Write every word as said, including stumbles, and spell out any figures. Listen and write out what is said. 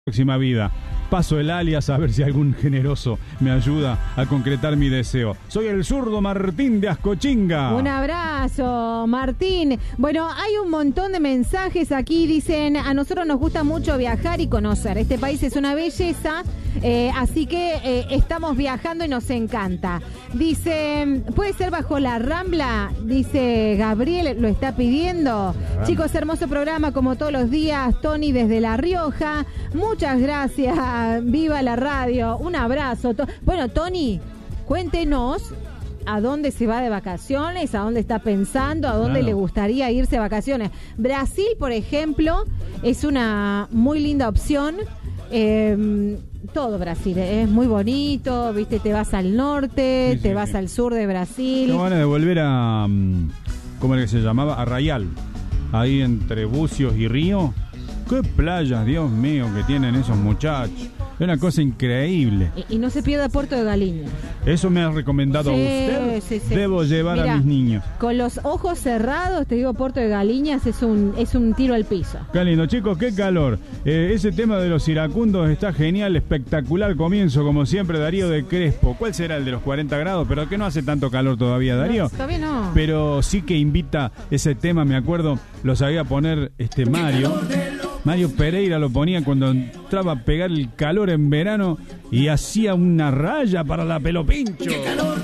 próxima vida. Paso el alias a ver si algún generoso me ayuda a concretar mi deseo. Soy el zurdo Martín de Ascochinga. Un abrazo, Martín. Bueno, hay un montón de mensajes aquí. Dicen, a nosotros nos gusta mucho viajar y conocer. Este país es una belleza, eh, así que eh, estamos viajando y nos encanta. Dice, ¿puede ser bajo la Rambla? Dice Gabriel, lo está pidiendo. Chicos, hermoso programa como todos los días. Tony desde La Rioja. Muchas gracias. Viva la radio. Un abrazo. Bueno, Tony, cuéntenos a dónde se va de vacaciones, a dónde está pensando, a dónde claro. le gustaría irse de vacaciones. Brasil, por ejemplo, es una muy linda opción. Eh, todo Brasil es muy bonito, viste, te vas al norte, sí, te sí, vas sí. al sur de Brasil. Tengo ganas de volver a, ¿cómo era que se llamaba? Arraial, ahí entre Bucios y Río. Qué playas, Dios mío, que tienen esos muchachos. Es una cosa increíble. Y, y no se pierda Puerto de Galiña. Eso me ha recomendado Sí, usted. sí, sí. Debo llevar Mira, a mis niños. Con los ojos cerrados, te digo, Puerto de Galiñas es un es un tiro al piso. Qué lindo, chicos, qué calor. Eh, ese tema de los iracundos está genial, espectacular comienzo, como siempre, Darío de Crespo. ¿Cuál será el de los cuarenta grados? Pero que no hace tanto calor todavía, Darío. No, todavía no. Pero sí que invita ese tema, me acuerdo, lo sabía poner este Mario. Mario Pereira lo ponía cuando entraba a pegar el calor en verano y hacía una raya para la Pelopincho.